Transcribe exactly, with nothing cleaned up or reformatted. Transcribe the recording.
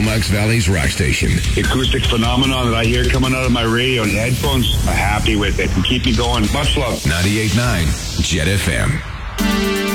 Comox Valley's rock station. The acoustic phenomenon that I hear coming out of my radio and headphones, I'm happy with it. And keep me going. Much love. ninety-eight point nine Jet F M.